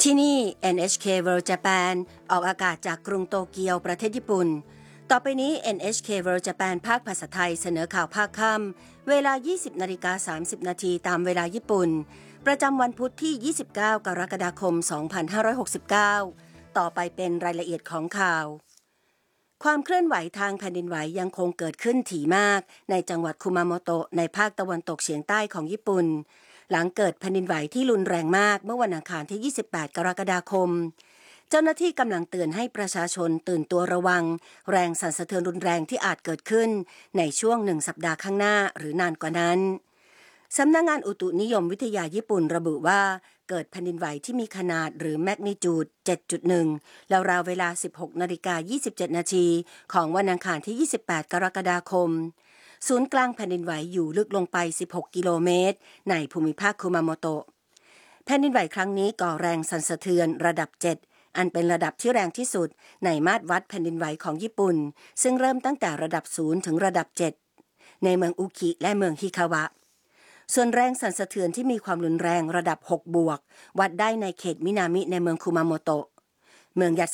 ที่นี่ NHK World Japan ออกอากาศจากกรุงโตเกียวประเทศญี่ปุ่นต่อไปนี้ NHK World Japan ภาคภาษาไทยเสนอข่าวภาคค่ำเวลา 20:30 น.ตามเวลาญี่ปุ่นประจำวันพุธที่ 29 กรกฎาคม 2569 ต่อไปเป็นรายละเอียดของข่าวความเคลื่อนไหวทางแผ่นดินไหวยังคงเกิดขึ้นถี่มากในจังหวัดคุมาโมโตะในภาคตะวันตกเฉียงใต้ของญี่ปุ่นหลังเกิดแผ่นดินไหวที่รุนแรงมากเมื่อวันอังคารที่ 28 กรกฎาคมเจ้าหน้าที่กำลังเตือนให้ประชาชนตื่นตัวระวังแรงสั่นสะเทือนรุนแรงที่อาจเกิดขึ้นในช่วง1 สัปดาห์ข้างหน้าหรือนานกว่านั้นสำนักงานอุตุนิยมวิทยาญี่ปุ่นระบุว่าเกิดแผ่นดินไหวที่มีขนาดหรือแมกนิจูด 7.1 แล้วราวเวลา 16:27 น.ของวันอังคารที่ 28 กรกฎาคมศูนย์กลางแผ่นดินไหวอยู่ลึกลงไป 16 กิโลเมตรในภูมิภาคคุมาโมโตะแผ่นดินไหวครั้งนี้ก่อแรงสั่นสะเทือนระดับ 7 อันเป็นระดับที่แรงที่สุดในมาตรวัดแผ่นดินไหวของญี่ปุ่นซึ่งเริ่มตั้งแต่ระดับ 0 ถึงระดับ 7 ในเมืองอุคิและเมืองฮิคาวะส่วนแรงสั่นสะเทือนที่มีความรุนแรงระดับ 6 บวกวัดได้ในเขตมินามิในเมืองคุมาโมโตะเมืองยัต